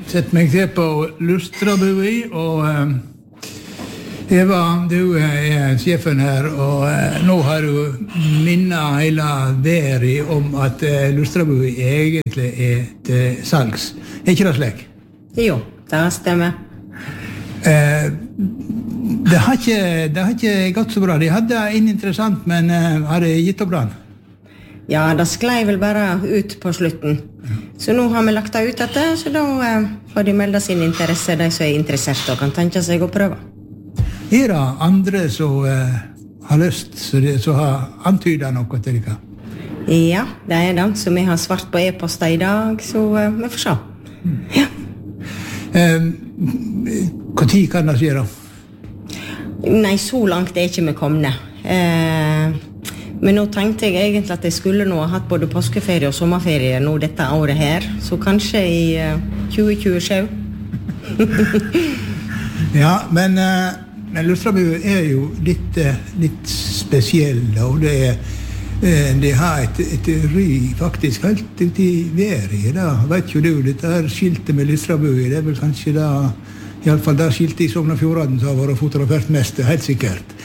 sett meg til på Lustrabui, og Eva, du sjefen her, og nå har du minnet hele veri om at Lustrabui egentlig til salgs. Ikke det slik? Jo, det stemmer. Det har ikke gått så bra. De hadde en interessant, men har det gitt opp den? Ja, det sklei vel bare ut på slutten. Så nå har vi lagt det ut dette, så da får de melde sin interesse, de som interessert og kan tenke seg å prøve. Det andre som har lyst, som har antydet noe til dere? Ja, det det, så vi har svart på e-poster I dag, så vi får se. Ja. Hva tid kan det skje da? Nei, så langt ikke vi kommet. Men nå tenkte jeg egentlig at jeg skulle nå ha hatt både påskeferie og sommerferie nå dette året her, så kanskje I 2027. Ja, men Lustrabui jo litt spesiell, og det har et ry faktisk helt ut I veri. Da vet jo du, dette her skiltet med Lustrabui, det vel kanskje da, I alle fall det skiltet I Sogn og Fjordane som har vært fotografert mest, helt sikkert.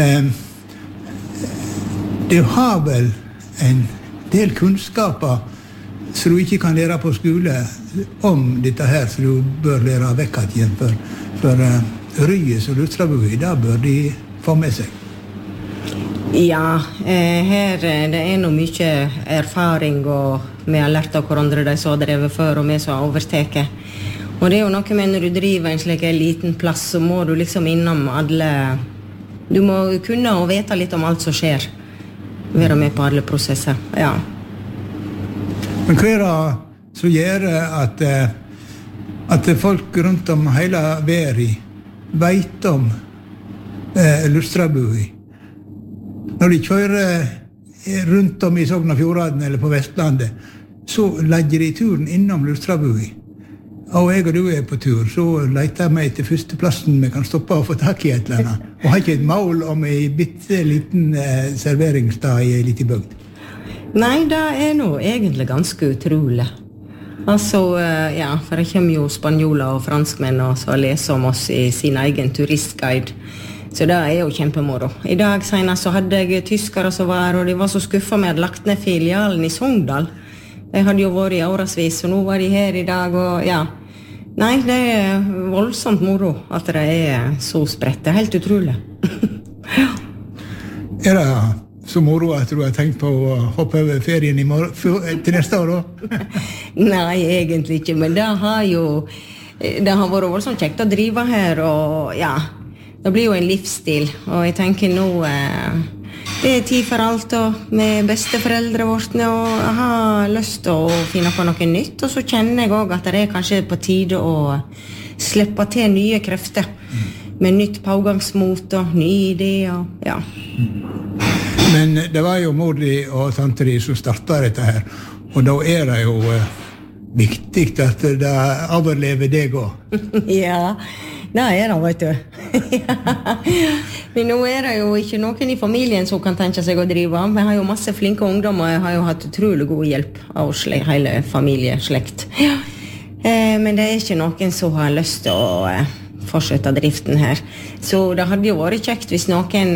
Du har vel en del kunnskaper som du ikke kan lære på skole om dette her, som du bør lære vekk igjen for ryet som Lustrabui, da bør de få med seg. Ja, her det noe mye erfaring, og vi har lært av hverandre de som har drevet før, og vi som har overteket. Og det jo noe med når du driver en slik liten plass, så må du liksom innom alle... Du må kunne og vite litt om alt som skjer. Være med på alle prosesser, ja. Men hva det som gjør at folk rundt om hele veri vet om Lustrabui? Når de kjører rundt om I Sogn og Fjordane eller på Vestlandet, så legger de turen innom Lustrabui. Og jeg og du på tur, så leter jeg meg til første plassen vi kan stoppe og få tak I et eller annet. Og har ikke et mål om en bitte liten serveringsdag I en liten bygd. Nei, det nå egentlig ganske utrolig. Altså, ja, for det kommer jo spanjoler og franskmenn og så leser om oss I sin egen turistguide. Så det jo kjempemoro. I dag senest så hadde jeg tyskere som var, og de var så skuffet med at lagt ned filialen I Sogndal. De hadde jo vært I årevis, og nå var de her I dag, og ja. Nei, det voldsomt moro at det så spredt. Det helt utrolig. Ja. Det så moro at du har tenkt på å hoppe over ferien til neste år da? Nei, egentlig ikke, men det har vært voldsomt kjekt å drive her, og ja, det blir jo en livsstil, og jeg tenker nå det tid for alt, og med besteforeldre vårt, og jeg har lyst til å finne på noe nytt, og så kjenner jeg også at det kanskje på tide å slippe til nye krefter, med nytt pågangsmot og nye ideer, ja. Men det var jo mor di og tante di som startet dette her, og da det jo viktig at det overlever deg også. Ja, det det, vet du. Ja. Men nå det jo ikke noen I familien som kan tenke seg å drive. Vi har jo masse flinke ungdommer, og jeg har jo hatt utrolig god hjelp av hele familieslekt. Ja. Men det ikke noen som har lyst til å fortsette driften her. Så det hadde jo vært kjekt hvis noen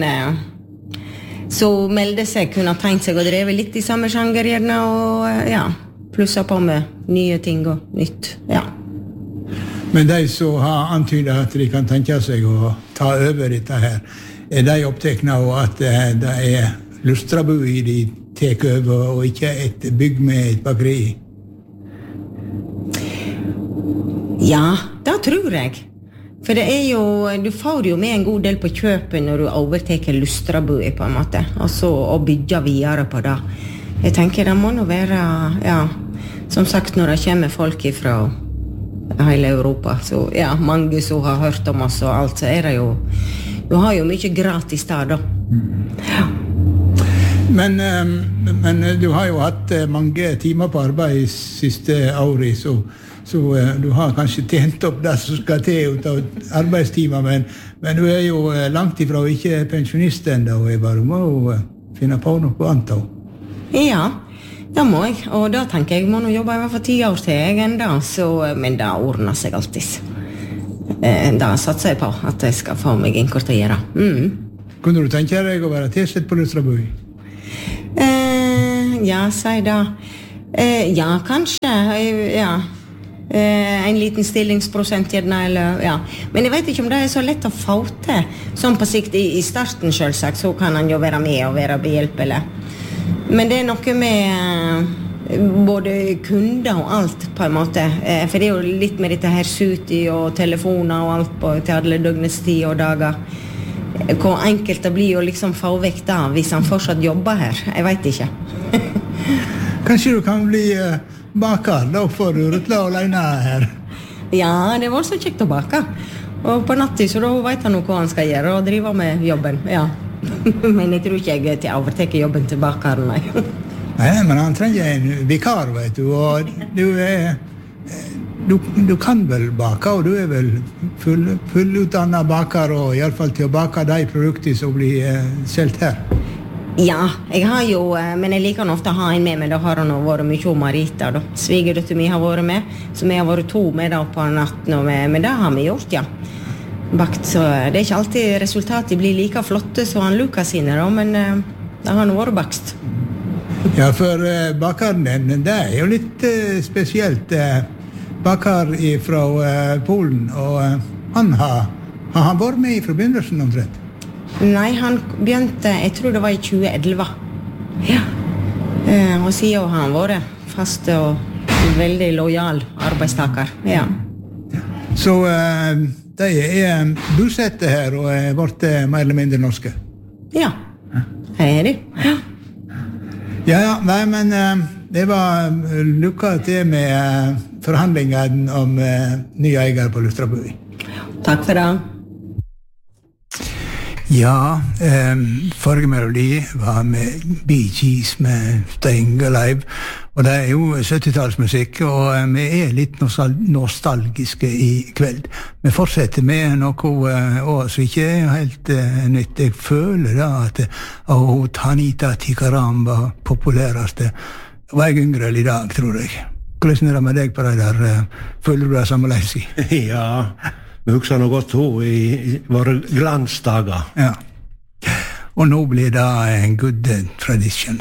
som melder seg kunne tenkt seg å dreve litt I samme sjanger gjerne, og ja, plusse på med nye ting og nytt, ja. Men de som har antydet at de kan tenke seg å ta over dette her, de opptekne av at det Lustrabui de tek over, og ikke et bygg med et bakeri? Ja, det tror jeg. For det jo, du får jo med en god del på kjøpet når du overteker Lustrabui på en måte, altså å bygge videre på det. Jeg tenker det må nå være, ja, som sagt når det kommer folk fra hele Europa, så ja, mange som har hørt om oss og alt, så det jo, du har jo mye gratis der da. Ja. Men du har jo hatt mange timer på arbeid siste året, så du har kanskje tjent opp det som skal til ut av arbeidstimer, men du jo langt ifra og ikke pensjonist enda, og jeg bare må finne på noe annet. Ja, Det må jeg, og da tenker jeg må nå jobbe i hvert fall 10 år til jeg enda, men det ordner seg alltid. Da satser jeg på at jeg skal få meg innkort å gjøre. Kunne du tenke deg å være tilsett på Lustrabui? Ja, si det. Ja, kanskje, ja. En liten stillingsprosent eller, ja. Men jeg vet ikke om det så lett å få til. Sånn på sikt i starten selvsagt, så kan han jo være med og være behjelpelig. Men det noe med både kunder og alt på en måte. For det jo litt med dette her suti og telefoner og alt til alle døgnets tid og dager. Hvor enkelt det blir å liksom få vekk da, hvis han fortsatt jobber her. Jeg vet ikke. Kanskje du kan bli baker, da får du rutla alene her. Ja, det var så kjekt å bake. Og på natten, så da vet han hva han skal gjøre, og drive med jobben, ja. Men jeg tror ikke jeg til å overtekke jobben til bakeren, nei. Nei, men han trenger en vikar, vet du, og du kan vel bake, og du vel fullutdannet baker, og i alle fall til å bake de produkter som blir selv her. Ja, jeg har jo, men jeg liker ofte å ha en med, men da har han vært mye om Marita, da. Svigerdøtter mi har vært med, så vi har vært 2 med da på natten, men det har vi gjort, ja. Bakt, så det ikke alltid resultatet blir like flotte som han Lukas sine, da, men det har nå vært bakst. Ja, for bakeren din, det jo litt spesielt. Baker fra Polen, og han har vært med I forbindelsen omtrent? Nei, han begynte, jeg tror det var I 2011. Ja. Og siden har han vært fast og veldig lojal arbeidstaker. Ja. Så de bosatte her og vært mer eller mindre norske? Ja, her de. Ja. Ja, nei, men det var lykke til med forhandlingen om nye eier på Lustrabui. Takk for det. Ja, forrige melodi var med Bee Gees med Staying Alive, og det jo 70-tallsmusikk, og vi litt nostalgiske I kveld. Vi fortsetter med noe som ikke helt nytt. Jeg føler da at Tanita Tikaram var populæreste. Var jeg yngre I dag, tror jeg. Hvordan det med deg på det der? Føler du det sammenleis I? Ja, vi husker noe godt I våre glansdager. Ja. Og nå blir det en good tradition.